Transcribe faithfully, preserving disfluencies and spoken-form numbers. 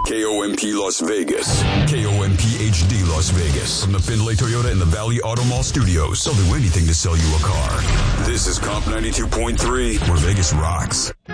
K O M P Las Vegas. K O M P H D Las Vegas. From the Findlay Toyota and the Valley Auto Mall studios. They'll do anything to sell you a car. This is Comp ninety-two point three, where Vegas rocks.